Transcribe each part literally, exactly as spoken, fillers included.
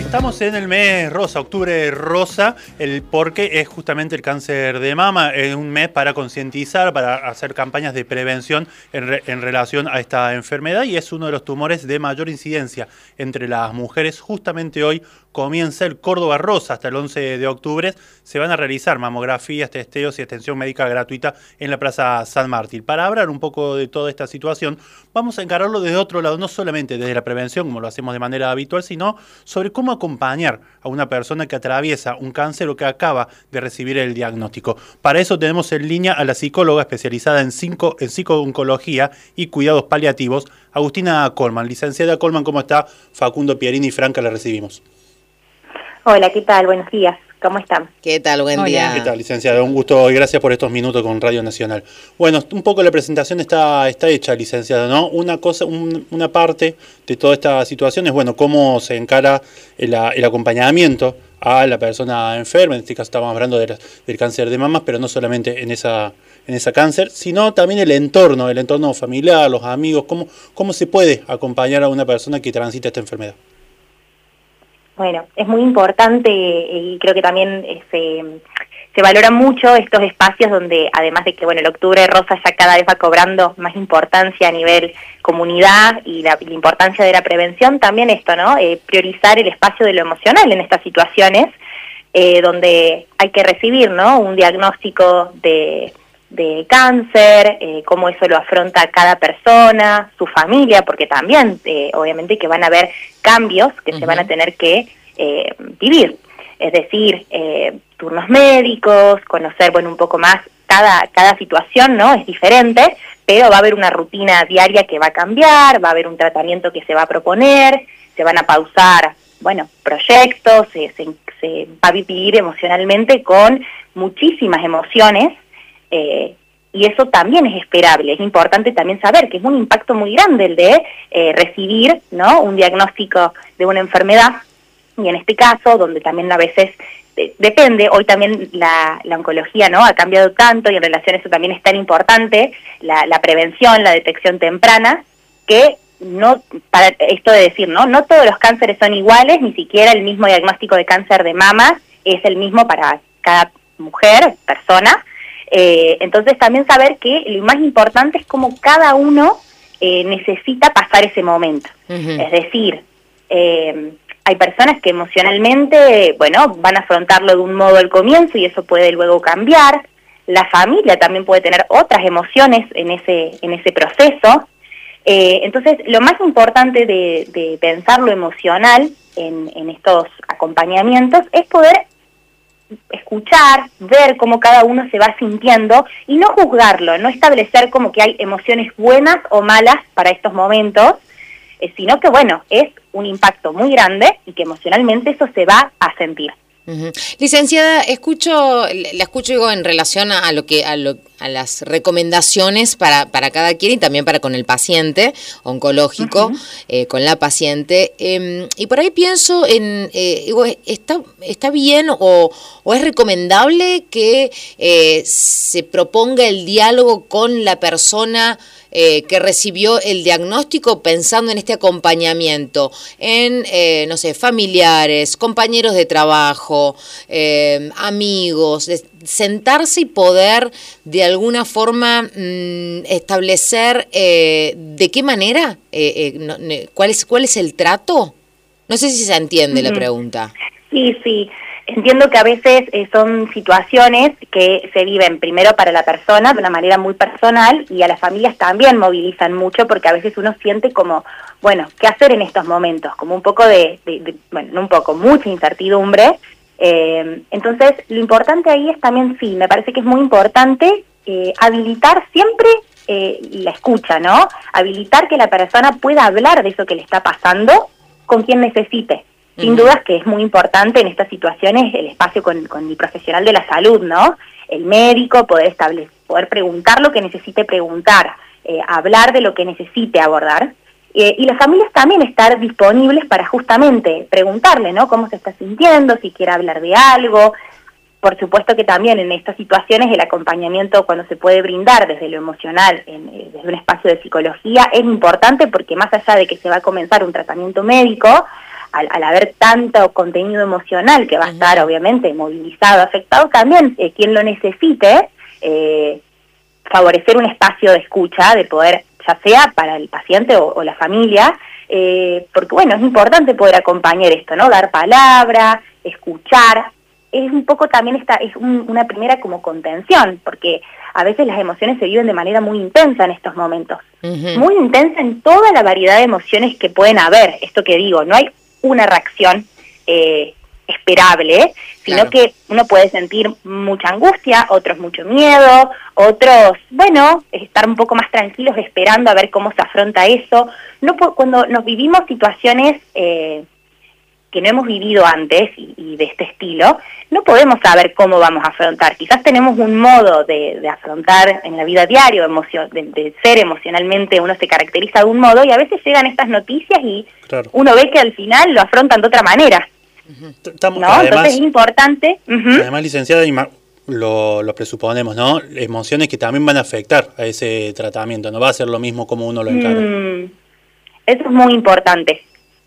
Estamos en el mes rosa, octubre rosa, el porque es justamente el cáncer de mama. Es un mes para concientizar, para hacer campañas de prevención en, re, en relación a esta enfermedad, y es uno de los tumores de mayor incidencia entre las mujeres. Justamente hoy comienza el Córdoba Rosa. Hasta el once de octubre se van a realizar mamografías, testeos y atención médica gratuita en la Plaza San Martín. Para hablar un poco de toda esta situación, vamos a encararlo desde otro lado, no solamente desde la prevención, como lo hacemos de manera habitual, sino sobre cómo acompañar a una persona que atraviesa un cáncer o que acaba de recibir el diagnóstico. Para eso tenemos en línea a la psicóloga especializada en, cinco, en psico-oncología y cuidados paliativos, Agustina Colman. Licenciada Colman, ¿cómo está? Facundo Pierini y Franca, la recibimos. Hola, ¿qué tal? Buenos días. ¿Cómo están? ¿Qué tal? Buen Hola. día. ¿Qué tal, licenciada? Un gusto y gracias por estos minutos con Radio Nacional. Bueno, un poco la presentación está, está hecha, licenciada, ¿no? Una cosa, un, una parte de toda esta situación es, bueno, cómo se encara el, el acompañamiento a la persona enferma. En este caso estamos hablando de la, del cáncer de mamas, pero no solamente en esa, en esa cáncer, sino también el entorno, el entorno familiar, los amigos, cómo, cómo se puede acompañar a una persona que transita esta enfermedad. Bueno, es muy importante y creo que también se, se valoran mucho estos espacios donde, además de que bueno, el Octubre Rosa ya cada vez va cobrando más importancia a nivel comunidad y la, la importancia de la prevención, también esto, ¿no? Eh, priorizar el espacio de lo emocional en estas situaciones, eh, donde hay que recibir, ¿no? Un diagnóstico de... de cáncer, eh, cómo eso lo afronta cada persona, su familia, porque también eh, obviamente que van a haber cambios que uh-huh. se van a tener que eh, vivir, es decir, eh, turnos médicos, conocer bueno un poco más, cada, cada situación no es diferente, pero va a haber una rutina diaria que va a cambiar, va a haber un tratamiento que se va a proponer, se van a pausar, bueno, proyectos, se, se, se va a vivir emocionalmente con muchísimas emociones. Eh, y eso también es esperable, es importante también saber que es un impacto muy grande el de eh, recibir, ¿no? Un diagnóstico de una enfermedad, y en este caso, donde también a veces eh, depende, hoy también la, la oncología, ¿no? Ha cambiado tanto y en relación a eso también es tan importante la, la prevención, la detección temprana, que no, para esto de decir, ¿no? No todos los cánceres son iguales, ni siquiera el mismo diagnóstico de cáncer de mama es el mismo para cada mujer, persona. Eh, entonces también saber que lo más importante es cómo cada uno eh, necesita pasar ese momento. Uh-huh. Es decir, eh, hay personas que emocionalmente, bueno, van a afrontarlo de un modo al comienzo y eso puede luego cambiar. La familia también puede tener otras emociones en ese, en ese proceso. Eh, entonces, lo más importante de, de pensar lo emocional en, en estos acompañamientos es poder escuchar, ver cómo cada uno se va sintiendo y no juzgarlo, no establecer como que hay emociones buenas o malas para estos momentos, eh, sino que bueno, es un impacto muy grande y que emocionalmente eso se va a sentir. Uh-huh. Licenciada, escucho, la escucho digo, en relación a lo que a, lo, a las recomendaciones para, para cada quien y también para con el paciente oncológico, uh-huh. eh, con la paciente, eh, y por ahí pienso en, eh, digo, ¿está, está bien o, o es recomendable que eh, se proponga el diálogo con la persona Eh, que recibió el diagnóstico pensando en este acompañamiento, en, eh, no sé, familiares, compañeros de trabajo, eh, amigos, de sentarse y poder de alguna forma mmm, establecer eh, de qué manera, eh, eh, no, cuál es, cuál es el trato? No sé si se entiende uh-huh. la pregunta. Sí, sí. Entiendo que a veces eh, son situaciones que se viven primero para la persona de una manera muy personal y a las familias también movilizan mucho porque a veces uno siente como, bueno, ¿qué hacer en estos momentos? Como un poco de, de, de bueno, no un poco, mucha incertidumbre. Eh, entonces, lo importante ahí es también, sí, me parece que es muy importante eh, habilitar siempre eh, la escucha, ¿no? Habilitar que la persona pueda hablar de eso que le está pasando con quien necesite. Sin dudas que es muy importante en estas situaciones el espacio con, con el profesional de la salud, ¿no? El médico, poder establecer, poder preguntar lo que necesite preguntar, eh, hablar de lo que necesite abordar. Eh, y las familias también estar disponibles para justamente preguntarle, ¿no? Cómo se está sintiendo, si quiere hablar de algo. Por supuesto que también en estas situaciones el acompañamiento cuando se puede brindar desde lo emocional, en, eh, desde un espacio de psicología, es importante porque más allá de que se va a comenzar un tratamiento médico, al, al haber tanto contenido emocional que va a estar obviamente movilizado, afectado, también eh, quien lo necesite, eh, favorecer un espacio de escucha, de poder, ya sea para el paciente o, o la familia, eh, porque bueno, es importante poder acompañar esto, ¿no? Dar palabra, escuchar. Es un poco también esta, es un, una primera como contención, porque a veces las emociones se viven de manera muy intensa en estos momentos. Uh-huh. Muy intensa en toda la variedad de emociones que pueden haber. Esto que digo, no hay una reacción eh, esperable, sino claro. que uno puede sentir mucha angustia, otros mucho miedo, otros, bueno, estar un poco más tranquilos esperando a ver cómo se afronta eso. No, cuando nos vivimos situaciones eh, que no hemos vivido antes y, y de este estilo, no podemos saber cómo vamos a afrontar. Quizás tenemos un modo de, de afrontar en la vida diaria, emocio, de, de ser emocionalmente, uno se caracteriza de un modo y a veces llegan estas noticias y claro. uno ve que al final lo afrontan de otra manera. Estamos, ¿no? además, Entonces es importante. Uh-huh. Además, licenciada, lo, lo presuponemos, ¿no? Emociones que también van a afectar a ese tratamiento, no va a ser lo mismo como uno lo encara. Mm, eso es muy importante.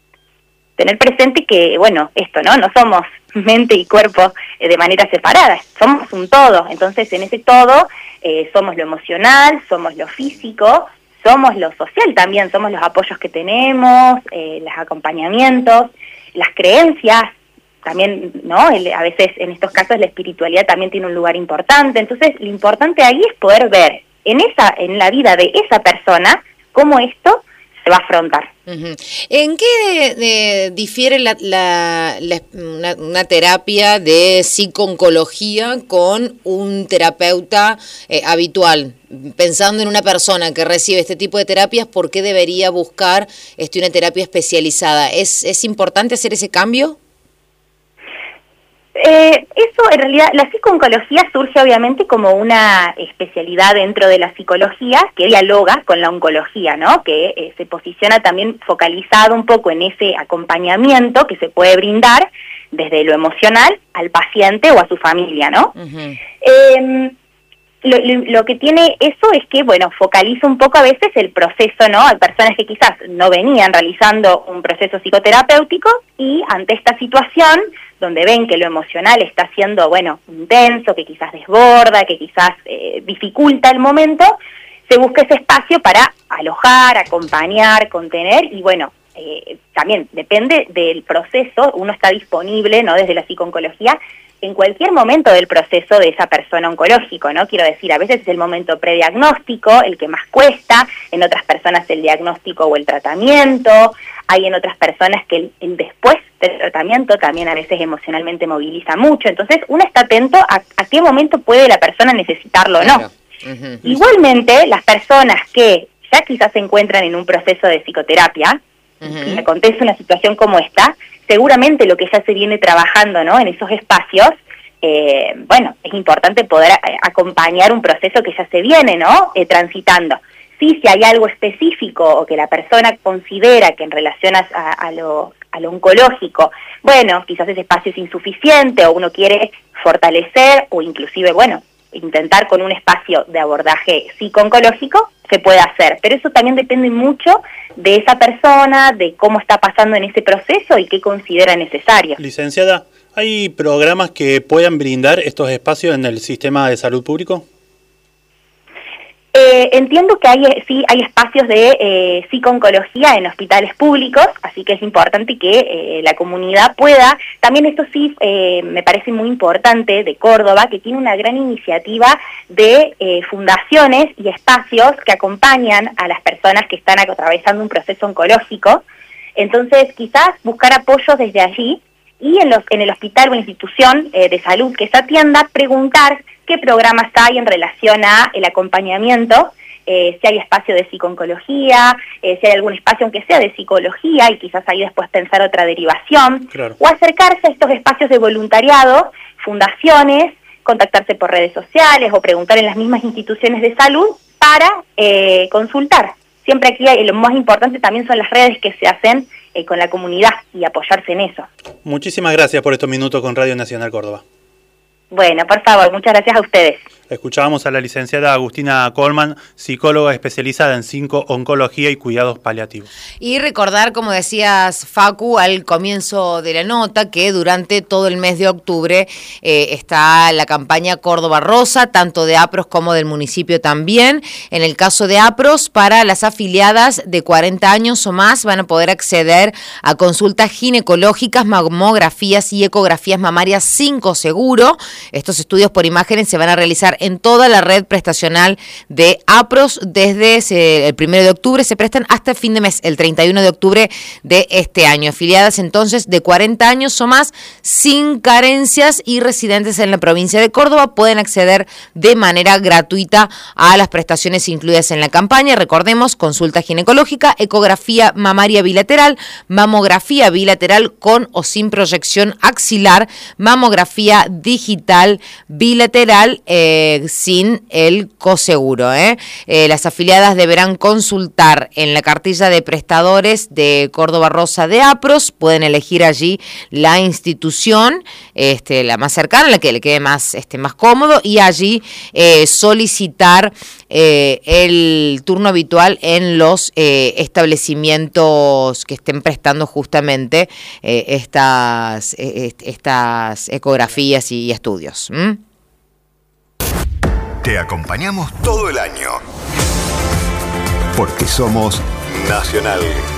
Tener presente que, bueno, esto, ¿no? No somos mente y cuerpo eh, de manera separada, somos un todo. Entonces, en ese todo eh, somos lo emocional, somos lo físico, somos lo social también, somos los apoyos que tenemos, eh, los acompañamientos, las creencias, también, ¿no? El, a veces en estos casos la espiritualidad también tiene un lugar importante. Entonces, lo importante ahí es poder ver en esa, en la vida de esa persona cómo esto se va a afrontar. Uh-huh. ¿En qué eh, difiere la, la, la, una, una terapia de psico-oncología con un terapeuta eh, habitual? Pensando en una persona que recibe este tipo de terapias, ¿por qué debería buscar este, una terapia especializada? ¿Es, es importante hacer ese cambio? Eh, eso en realidad, la psico-oncología surge obviamente como una especialidad dentro de la psicología que dialoga con la oncología, ¿no? Que eh, se posiciona también focalizado un poco en ese acompañamiento que se puede brindar desde lo emocional al paciente o a su familia, ¿no? Uh-huh. eh, Lo, lo, lo que tiene eso es que, bueno, focaliza un poco a veces el proceso, ¿no? Hay personas que quizás no venían realizando un proceso psicoterapéutico y ante esta situación, donde ven que lo emocional está siendo, bueno, intenso, que quizás desborda, que quizás eh, dificulta el momento, se busca ese espacio para alojar, acompañar, contener y, bueno, eh, también depende del proceso, uno está disponible, ¿no? Desde la psico-oncología, en cualquier momento del proceso de esa persona oncológico, ¿no? Quiero decir, a veces es el momento prediagnóstico el que más cuesta, en otras personas el diagnóstico o el tratamiento, hay en otras personas que el, el después del tratamiento también a veces emocionalmente moviliza mucho, entonces uno está atento a, a qué momento puede la persona necesitarlo o no. Claro. Uh-huh. Igualmente, las personas que ya quizás se encuentran en un proceso de psicoterapia, uh-huh. y acontece una situación como esta, seguramente lo que ya se viene trabajando, ¿no? En esos espacios, eh, bueno, es importante poder a, acompañar un proceso que ya se viene, ¿no? Eh, transitando. Sí, si hay algo específico o que la persona considera que en relación a, a, lo, a lo oncológico, bueno, quizás ese espacio es insuficiente o uno quiere fortalecer o inclusive, bueno, intentar con un espacio de abordaje psico-oncológico, se puede hacer, pero eso también depende mucho de esa persona, de cómo está pasando en ese proceso y qué considera necesario. Licenciada, ¿hay programas que puedan brindar estos espacios en el sistema de salud público? Eh, entiendo que hay sí hay espacios de eh, psico-oncología en hospitales públicos, así que es importante que eh, la comunidad pueda, también esto sí eh, me parece muy importante de Córdoba, que tiene una gran iniciativa de eh, fundaciones y espacios que acompañan a las personas que están atravesando un proceso oncológico, entonces quizás buscar apoyos desde allí y en, los, en el hospital o institución eh, de salud que se atienda, preguntar qué programas hay en relación a el acompañamiento, eh, si hay espacio de psico-oncología, eh, si hay algún espacio aunque sea de psicología y quizás ahí después pensar otra derivación, claro. O acercarse a estos espacios de voluntariado, fundaciones, contactarse por redes sociales o preguntar en las mismas instituciones de salud para eh, consultar. Siempre aquí hay, lo más importante también son las redes que se hacen eh, con la comunidad y apoyarse en eso. Muchísimas gracias por estos minutos con Radio Nacional Córdoba. Bueno, por favor, muchas gracias a ustedes. Escuchábamos a la licenciada Agustina Colman, psicóloga especializada en psico-oncología y cuidados paliativos. Y recordar, como decías, Facu, al comienzo de la nota, que durante todo el mes de octubre eh, está la campaña Córdoba Rosa, tanto de APROS como del municipio también. En el caso de APROS, para las afiliadas de cuarenta años o más van a poder acceder a consultas ginecológicas, mamografías y ecografías mamarias sin coseguro. Estos estudios por imágenes se van a realizar en toda la red prestacional de APROS desde el primero de octubre, se prestan hasta el fin de mes, el treinta y uno de octubre de este año. Afiliadas entonces de cuarenta años o más, sin carencias y residentes en la provincia de Córdoba pueden acceder de manera gratuita a las prestaciones incluidas en la campaña. Recordemos, consulta ginecológica, ecografía mamaria bilateral, mamografía bilateral con o sin proyección axilar, mamografía digital bilateral, eh, sin el coseguro. ¿eh? Eh, las afiliadas deberán consultar en la cartilla de prestadores de Córdoba Rosa de APROS, pueden elegir allí la institución, este, la más cercana, la que le quede más, este, más cómodo, y allí eh, solicitar eh, el turno habitual en los eh, establecimientos que estén prestando justamente eh, estas, eh, estas ecografías y estudios. ¿Mm? Te acompañamos todo el año. Porque somos Nacional.